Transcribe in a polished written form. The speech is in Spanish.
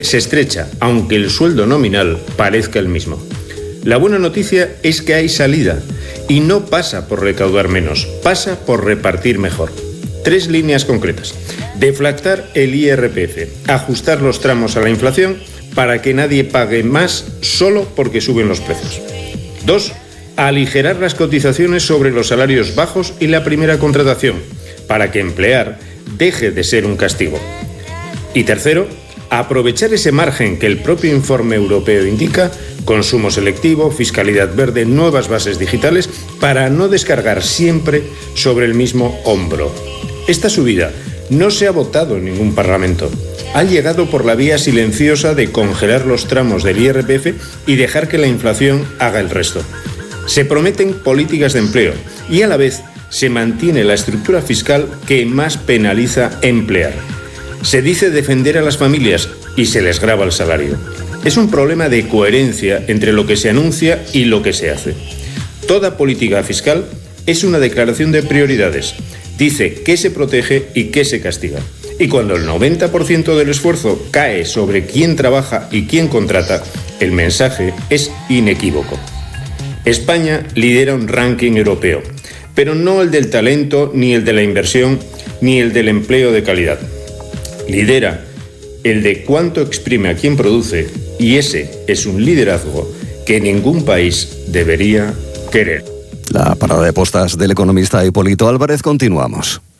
se estrecha, aunque el sueldo nominal parezca el mismo. La buena noticia es que hay salida, y no pasa por recaudar menos, pasa por repartir mejor. 3 líneas concretas. Deflactar el IRPF, ajustar los tramos a la inflación para que nadie pague más solo porque suben los precios. 2. Aligerar las cotizaciones sobre los salarios bajos y la primera contratación, para que emplear deje de ser un castigo. Y tercero, aprovechar ese margen que el propio informe europeo indica, consumo selectivo, fiscalidad verde, nuevas bases digitales, para no descargar siempre sobre el mismo hombro. Esta subida no se ha votado en ningún parlamento. Ha llegado por la vía silenciosa de congelar los tramos del IRPF y dejar que la inflación haga el resto. Se prometen políticas de empleo y a la vez se mantiene la estructura fiscal que más penaliza emplear. Se dice defender a las familias y se les grava el salario. Es un problema de coherencia entre lo que se anuncia y lo que se hace. Toda política fiscal es una declaración de prioridades. Dice qué se protege y qué se castiga. Y cuando el 90% del esfuerzo cae sobre quién trabaja y quién contrata, el mensaje es inequívoco. España lidera un ranking europeo, pero no el del talento, ni el de la inversión, ni el del empleo de calidad. Lidera el de cuánto exprime a quien produce, y ese es un liderazgo que ningún país debería querer. La parada de postas del economista Hipólito Álvarez. Continuamos.